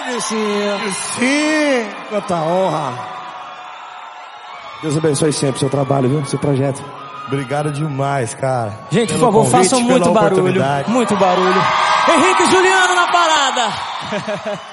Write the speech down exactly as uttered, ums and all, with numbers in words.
Sim. Sim. Quanta honra. Deus abençoe sempre o seu trabalho, viu? Seu projeto. Obrigado demais, cara. Gente, por favor, façam muito barulho. Muito barulho. Henrique e Juliano na parada.